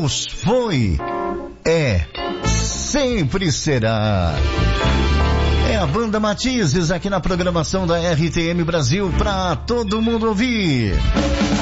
Deus foi, é, sempre será. É a banda Matizes aqui na programação da RTM Brasil para todo mundo ouvir.